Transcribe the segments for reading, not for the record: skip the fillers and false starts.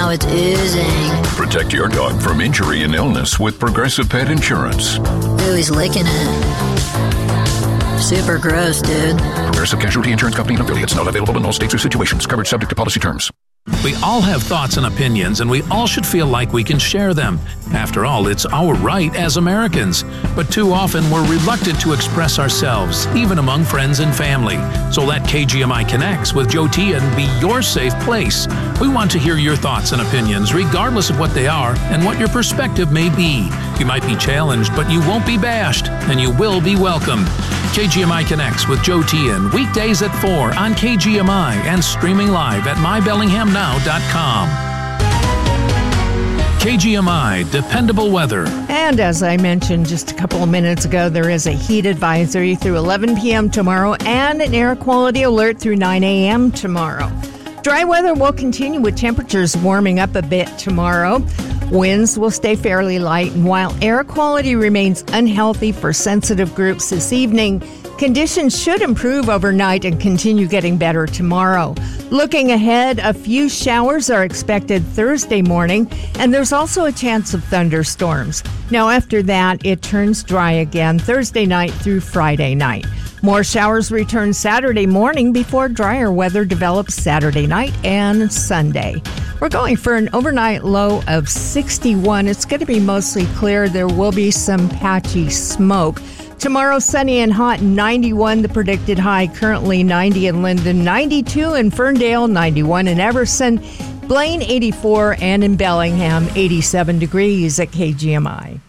now it's oozing. Protect your dog from injury and illness with Progressive Pet Insurance. Ooh, he's licking it. Super gross, dude. Progressive Casualty Insurance Company and affiliates. Not available in all states or situations. Coverage subject to policy terms. We all have thoughts and opinions, and we all should feel like we can share them. After all, it's our right as Americans. But too often, we're reluctant to express ourselves, even among friends and family. So let KGMI Connects with Joe Tian be your safe place. We want to hear your thoughts and opinions, regardless of what they are and what your perspective may be. You might be challenged, but you won't be bashed, and you will be welcomed. KGMI Connects with Joe Tian, weekdays at 4 on KGMI and streaming live at mybellinghamnow.com. KGMI, dependable weather. And as I mentioned just a couple of minutes ago, there is a heat advisory through 11 p.m. tomorrow and an air quality alert through 9 a.m. tomorrow. Dry weather will continue with temperatures warming up a bit tomorrow. Winds will stay fairly light, and while air quality remains unhealthy for sensitive groups this evening, conditions should improve overnight and continue getting better tomorrow. Looking ahead, a few showers are expected Thursday morning, and there's also a chance of thunderstorms. Now, after that, it turns dry again Thursday night through Friday night. More showers return Saturday morning before drier weather develops Saturday night and Sunday. We're going for an overnight low of 61. It's going to be mostly clear. There will be some patchy smoke. Tomorrow, sunny and hot, 91 the predicted high. Currently 90 in Linden, 92 in Ferndale, 91 in Everson, Blaine 84, and in Bellingham 87 degrees at KGMI.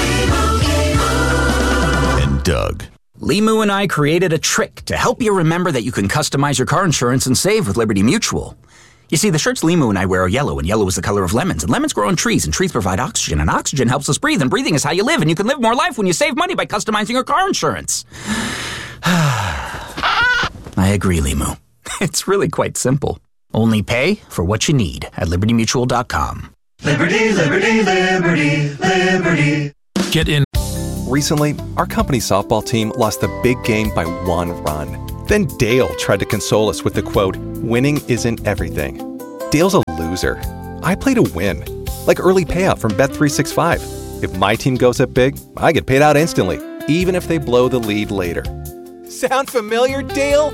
And Doug. Limu and I created a trick to help you remember that you can customize your car insurance and save with Liberty Mutual. You see, the shirts Limu and I wear are yellow, and yellow is the color of lemons, and lemons grow on trees, and trees provide oxygen, and oxygen helps us breathe, and breathing is how you live, and you can live more life when you save money by customizing your car insurance. I agree, Limu. It's really quite simple. Only pay for what you need at libertymutual.com. Liberty, liberty, liberty, liberty. Get in. Recently, our company's softball team lost the big game by 1 run. Then Dale tried to console us with the quote, "Winning isn't everything." Dale's a loser. I play to win. Like early payout from Bet365. If my team goes up big, I get paid out instantly, even if they blow the lead later. Sound familiar, Dale?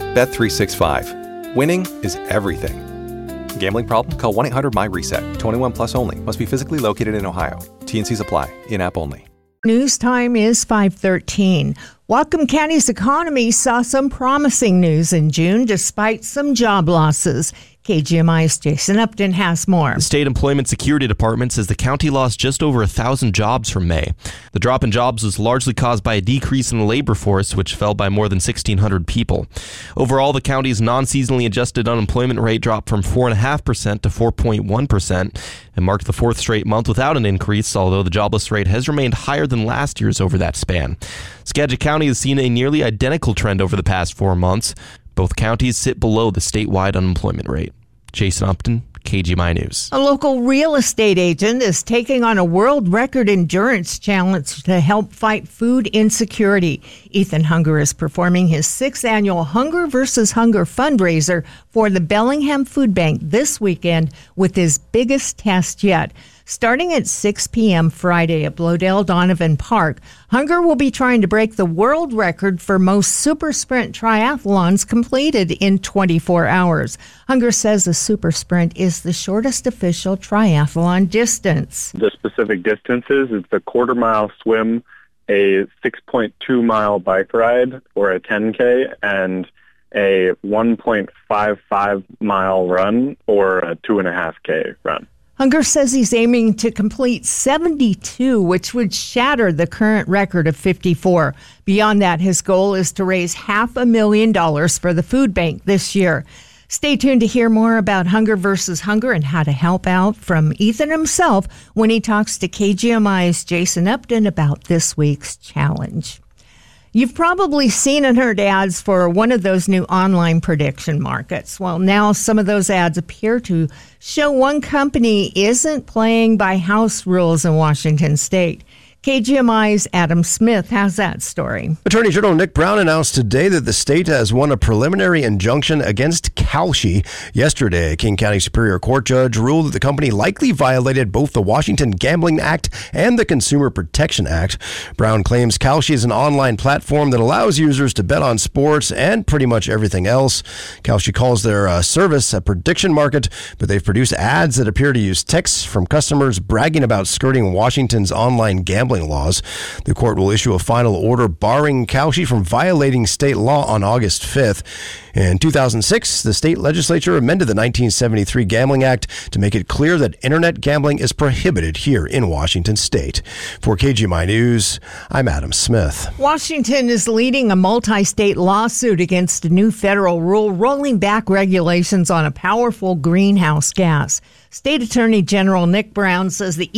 Bet365. Winning is everything. Gambling problem? Call 1-800-MY-RESET. 21 plus only. Must be physically located in Ohio. T&Cs apply. In-app only. News time is 5:13. Whatcom County's economy saw some promising news in June despite some job losses. KGMI's Jason Upton has more. The State Employment Security Department says the county lost just over 1,000 jobs from May. The drop in jobs was largely caused by a decrease in the labor force, which fell by more than 1,600 people. Overall, the county's non-seasonally adjusted unemployment rate dropped from 4.5% to 4.1% and marked the fourth straight month without an increase, although the jobless rate has remained higher than last year's over that span. Skagit County has seen a nearly identical trend over the past 4 months. Both counties sit below the statewide unemployment rate. Jason Upton, KGMI News. A local real estate agent is taking on a world record endurance challenge to help fight food insecurity. Ethan Hunger is performing his 6th annual Hunger vs. Hunger fundraiser for the Bellingham Food Bank this weekend with his biggest test yet. Starting at 6 p.m. Friday at Bloedel Donovan Park, Hunger will be trying to break the world record for most super sprint triathlons completed in 24 hours. Hunger says the super sprint is the shortest official triathlon distance. The specific distances is the quarter-mile swim, a 6.2-mile bike ride, or a 10K, and a 1.55-mile run, or a 2.5K run. Hunger says he's aiming to complete 72, which would shatter the current record of 54. Beyond that, his goal is to raise $500,000 for the food bank this year. Stay tuned to hear more about Hunger vs. Hunger and how to help out from Ethan himself when he talks to KGMI's Jason Upton about this week's challenge. You've probably seen and heard ads for one of those new online prediction markets. Well, now some of those ads appear to show one company isn't playing by house rules in Washington state. KGMI's Adam Smith has that story. Attorney General Nick Brown announced today that the state has won a preliminary injunction against Kalshi. Yesterday, a King County Superior Court judge ruled that the company likely violated both the Washington Gambling Act and the Consumer Protection Act. Brown claims Kalshi is an online platform that allows users to bet on sports and pretty much everything else. Kalshi calls their service a prediction market, but they've produced ads that appear to use texts from customers bragging about skirting Washington's online gambling laws. The court will issue a final order barring Kalshi from violating state law on August 5th. In 2006, the state legislature amended the 1973 Gambling Act to make it clear that internet gambling is prohibited here in Washington state. For KGMI News, I'm Adam Smith. Washington is leading a multi-state lawsuit against a new federal rule rolling back regulations on a powerful greenhouse gas. State Attorney General Nick Brown says the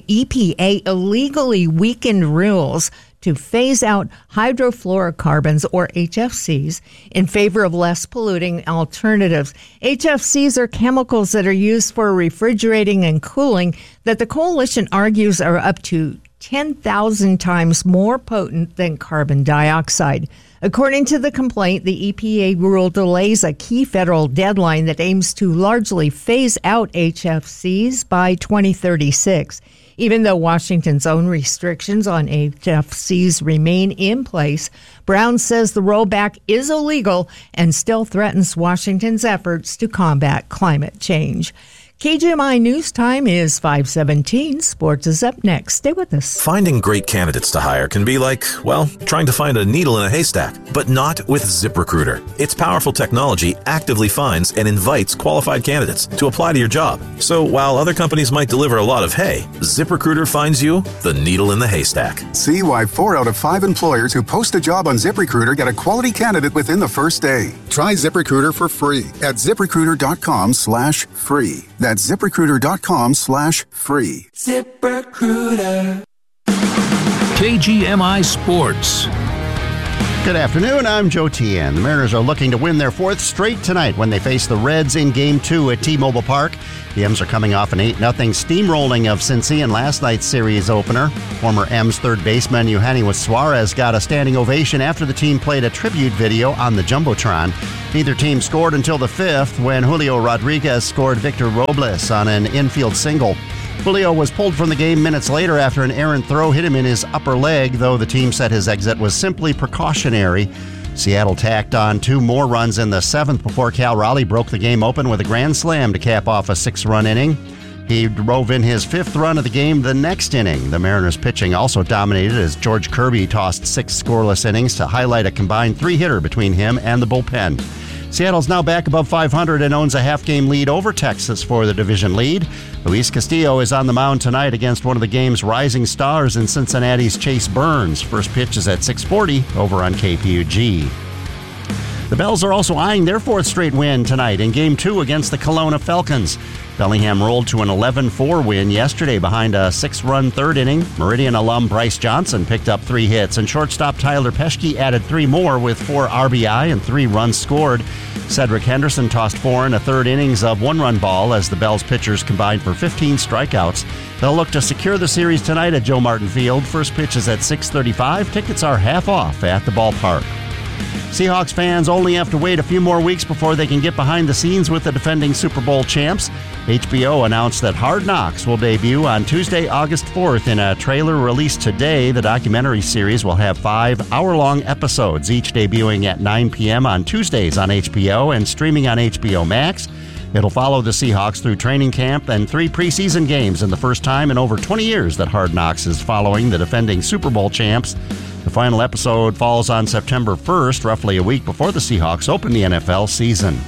EPA illegally weakened rules to phase out hydrofluorocarbons, or HFCs, in favor of less polluting alternatives. HFCs are chemicals that are used for refrigerating and cooling that the coalition argues are up to 10,000 times more potent than carbon dioxide. According to the complaint, the EPA rule delays a key federal deadline that aims to largely phase out HFCs by 2036. Even though Washington's own restrictions on HFCs remain in place, Brown says the rollback is illegal and still threatens Washington's efforts to combat climate change. KGMI News Time is 5:17. Sports is up next. Stay with us. Finding great candidates to hire can be like, well, trying to find a needle in a haystack, but not with ZipRecruiter. Its powerful technology actively finds and invites qualified candidates to apply to your job. So while other companies might deliver a lot of hay, ZipRecruiter finds you the needle in the haystack. See why 4 out of 5 employers who post a job on ZipRecruiter get a quality candidate within the first day. Try ZipRecruiter for free at ZipRecruiter.com/free. That's ZipRecruiter.com/free. ZipRecruiter. KGMI Sports. Good afternoon, I'm Joe Tien. The Mariners are looking to win their 4th straight tonight when they face the Reds in Game 2 at T-Mobile Park. The M's are coming off an 8-0 steamrolling of Cincy in last night's series opener. Former M's third baseman Eugenio Suarez got a standing ovation after the team played a tribute video on the Jumbotron. Neither team scored until the 5th when Julio Rodriguez scored Victor Robles on an infield single. Julio was pulled from the game minutes later after an errant throw hit him in his upper leg, though the team said his exit was simply precautionary. Seattle tacked on 2 more runs in the 7th before Cal Raleigh broke the game open with a grand slam to cap off a 6-run inning. He drove in his 5th run of the game the next inning. The Mariners' pitching also dominated as George Kirby tossed 6 scoreless innings to highlight a combined 3-hitter between him and the bullpen. Seattle's now back above 500 and owns a half-game lead over Texas for the division lead. Luis Castillo is on the mound tonight against one of the game's rising stars in Cincinnati's Chase Burns. First pitch is at 6:40 over on KPUG. The Bells are also eyeing their 4th straight win tonight in Game 2 against the Kelowna Falcons. Bellingham rolled to an 11-4 win yesterday behind a 6-run 3rd inning. Meridian alum Bryce Johnson picked up 3 hits, and shortstop Tyler Peschke added 3 more with 4 RBI and 3 runs scored. Cedric Henderson tossed 4 in a 3rd innings of 1-run ball as the Bells pitchers combined for 15 strikeouts. They'll look to secure the series tonight at Joe Martin Field. First pitch is at 6:35. Tickets are half off at the ballpark. Seahawks fans only have to wait a few more weeks before they can get behind the scenes with the defending Super Bowl champs. HBO announced that Hard Knocks will debut on Tuesday, August 4th in a trailer released today. The documentary series will have 5 hour-long episodes, each debuting at 9 p.m. on Tuesdays on HBO and streaming on HBO Max. It'll follow the Seahawks through training camp and 3 preseason games, and the first time in over 20 years that Hard Knocks is following the defending Super Bowl champs. The final episode falls on September 1st, roughly a week before the Seahawks open the NFL season.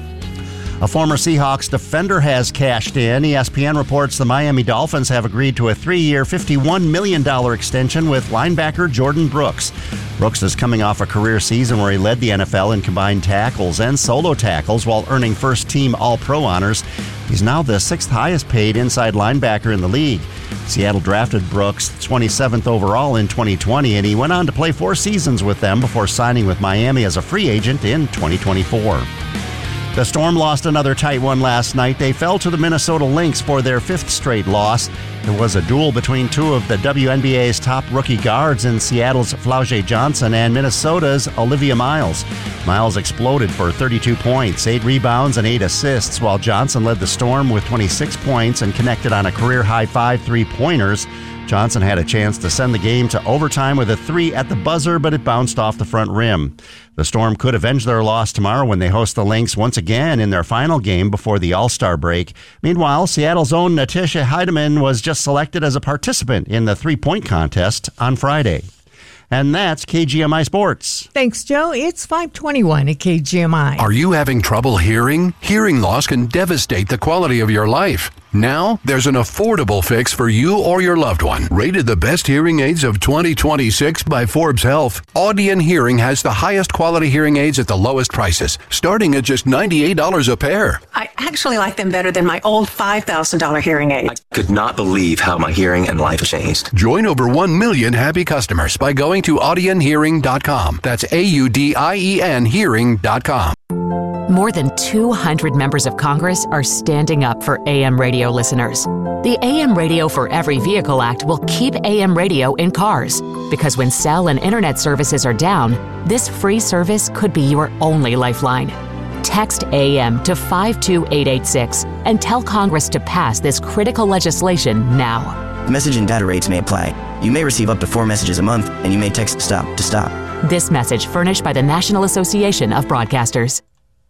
A former Seahawks defender has cashed in. ESPN reports the Miami Dolphins have agreed to a 3-year, $51 million extension with linebacker Jordan Brooks. Brooks is coming off a career season where he led the NFL in combined tackles and solo tackles while earning first-team All-Pro honors. He's now the 6th highest paid inside linebacker in the league. Seattle drafted Brooks 27th overall in 2020, and he went on to play 4 seasons with them before signing with Miami as a free agent in 2024. The Storm lost another tight one last night. They fell to the Minnesota Lynx for their 5th straight loss. It was a duel between two of the WNBA's top rookie guards in Seattle's Flau'jae Johnson and Minnesota's Olivia Miles. Miles exploded for 32 points, 8 rebounds, and 8 assists, while Johnson led the Storm with 26 points and connected on a career-high 5 3-pointers. Johnson had a chance to send the game to overtime with a 3 at the buzzer, but it bounced off the front rim. The Storm could avenge their loss tomorrow when they host the Lynx once again in their final game before the All-Star break. Meanwhile, Seattle's own Natisha Heidemann was just selected as a participant in the 3-point contest on Friday. And that's KGMI Sports. Thanks, Joe. It's 5:21 at KGMI. Are you having trouble hearing? Hearing loss can devastate the quality of your life. Now, there's an affordable fix for you or your loved one. Rated the best hearing aids of 2026 by Forbes Health, Audion Hearing has the highest quality hearing aids at the lowest prices, starting at just $98 a pair. I actually like them better than my old $5,000 hearing aid. I could not believe how my hearing and life changed. Join over 1 million happy customers by going to audionhearing.com. That's AUDIEN hearing.com. More than 200 members of Congress are standing up for AM radio listeners. The AM Radio for Every Vehicle Act will keep AM radio in cars, because when cell and internet services are down, this free service could be your only lifeline. Text AM to 52886 and tell Congress to pass this critical legislation now. Message and data rates may apply. You may receive up to 4 messages a month, and you may text STOP to stop. This message furnished by the National Association of Broadcasters.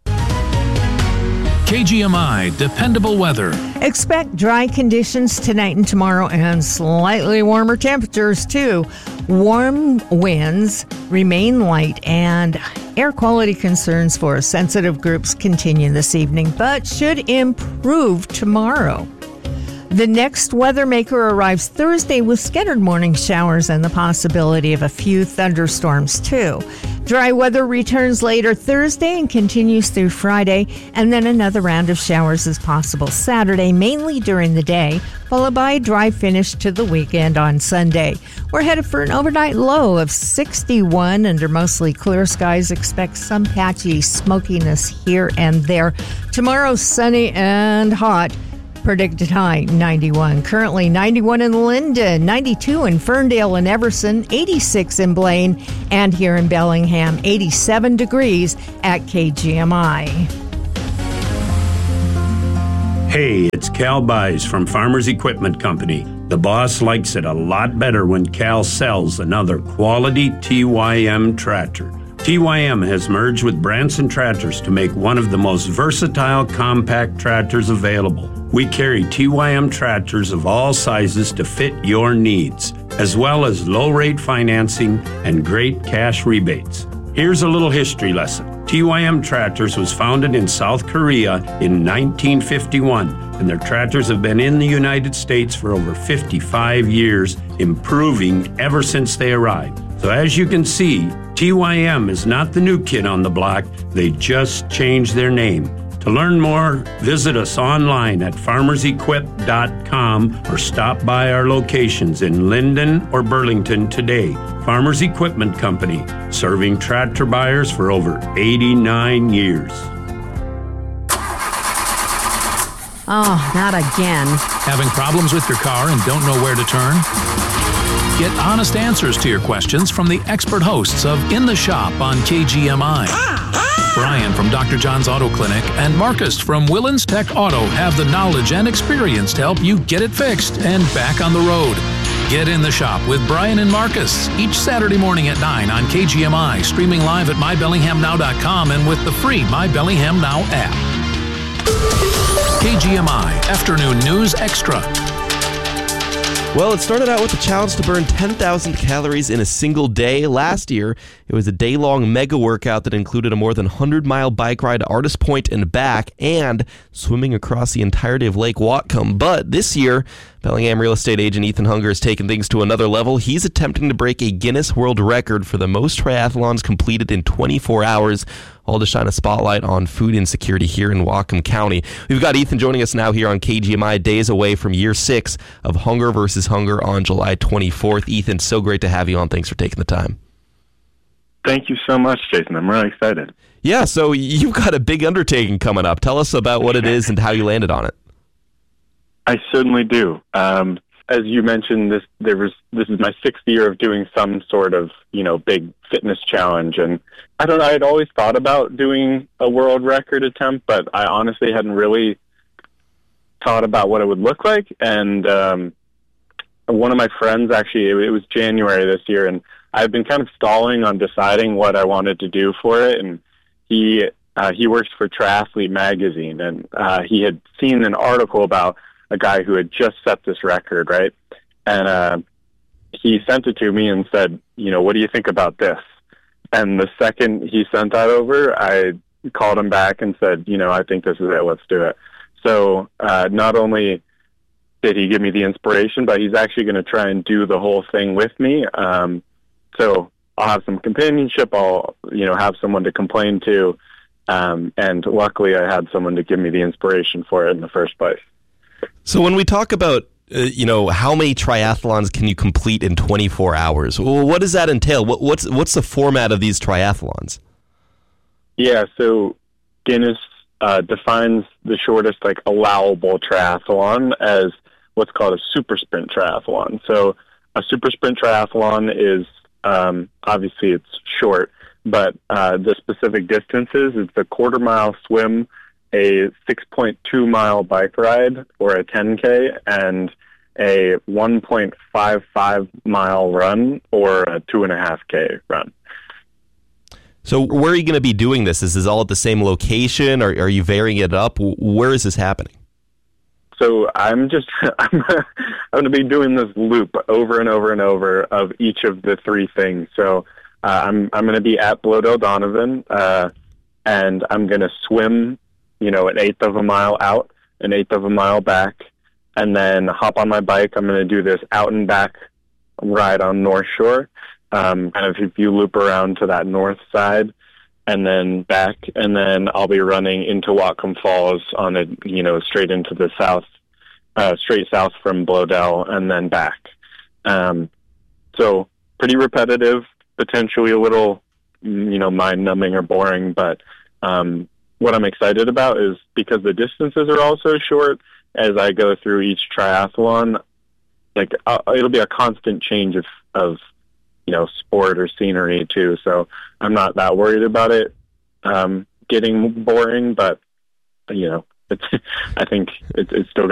KGMI Dependable Weather. Expect dry conditions tonight and tomorrow and slightly warmer temperatures too. Warm winds remain light and air quality concerns for sensitive groups continue this evening, but should improve tomorrow. The next weather maker arrives Thursday with scattered morning showers and the possibility of a few thunderstorms too. Dry weather returns later Thursday and continues through Friday, and then another round of showers is possible Saturday, mainly during the day, followed by a dry finish to the weekend on Sunday. We're headed for an overnight low of 61 under mostly clear skies. Expect some patchy smokiness here and there. Tomorrow, sunny and hot. Predicted high 91. Currently 91 in Linden, 92 in Ferndale and Everson, 86 in Blaine, and here in Bellingham, 87 degrees at KGMI. Hey, it's Cal Buys from Farmers Equipment Company. The boss likes it a lot better when Cal sells another quality TYM tractor. TYM has merged with Branson Tractors to make one of the most versatile compact tractors available. We carry TYM tractors of all sizes to fit your needs, as well as low-rate financing and great cash rebates. Here's a little history lesson. TYM Tractors was founded in South Korea in 1951, and their tractors have been in the United States for over 55 years, improving ever since they arrived. So as you can see, TYM is not the new kid on the block. They just changed their name. To learn more, visit us online at farmersequip.com or stop by our locations in Linden or Burlington today. Farmers Equipment Company, serving tractor buyers for over 89 years. Oh, not again. Having problems with your car and don't know where to turn? Get honest answers to your questions from the expert hosts of In the Shop on KGMI. Brian from Dr. John's Auto Clinic and Marcus from Willens Tech Auto have the knowledge and experience to help you get it fixed and back on the road. Get In the Shop with Brian and Marcus each Saturday morning at 9 on KGMI, streaming live at mybellinghamnow.com and with the free My Bellingham Now app. KGMI Afternoon News Extra. Well, it started out with a challenge to burn 10,000 calories in a single day. Last year, it was a day-long mega workout that included a more than 100-mile bike ride to Artist Point and back and swimming across the entirety of Lake Whatcom. But this year, Bellingham real estate agent Ethan Hunger has taken things to another level. He's attempting to break a Guinness World Record for the most triathlons completed in 24 hours, all to shine a spotlight on food insecurity here in Whatcom County. We've got Ethan joining us now here on KGMI, days away from year 6 of Hunger versus Hunger on July 24th. Ethan, so great to have you on. Thanks for taking the time. Thank you so much, Jason. I'm really excited. Yeah, so you've got a big undertaking coming up. Tell us about what it is and how you landed on it. I certainly do. As you mentioned, this is my 6th year of doing some sort of, big fitness challenge. And I don't know, I'd always thought about doing a world record attempt, but I honestly hadn't really thought about what it would look like. And one of my friends, actually, it was January this year, and I've been kind of stalling on deciding what I wanted to do for it. And he works for Triathlete magazine, and he had seen an article about a guy who had just set this record, right? And he sent it to me and said, what do you think about this? And the second he sent that over, I called him back and said, I think this is it, let's do it. So not only did he give me the inspiration, but he's actually going to try and do the whole thing with me. So I'll have some companionship. I'll, have someone to complain to. And luckily I had someone to give me the inspiration for it in the first place. So when we talk about, how many triathlons can you complete in 24 hours? Well, what does that entail? What's the format of these triathlons? Yeah, so Guinness defines the shortest, allowable triathlon as what's called a super sprint triathlon. So a super sprint triathlon is, obviously it's short, but the specific distances, it's a quarter-mile swim, a 6.2 mile bike ride or a 10K, and a 1.55 mile run or a 2.5K run. So where are you going to be doing this? Is this all at the same location, or are you varying it up? Where is this happening? So I'm going to be doing this loop over and over and over of each of the 3 things. So I'm going to be at Bloedel Donovan, and I'm going to swim, an 1/8 of a mile out, an 1/8 of a mile back, and then hop on my bike. I'm going to do this out and back ride on North Shore. Kind of if you loop around to that north side and then back, and then I'll be running into Whatcom Falls on a, straight into the south, straight south from Bloedel and then back. So pretty repetitive, potentially a little, mind numbing or boring, but, what I'm excited about is because the distances are all so short, as I go through each triathlon, it'll be a constant change of sport or scenery too. So I'm not that worried about it getting boring, but I think it's still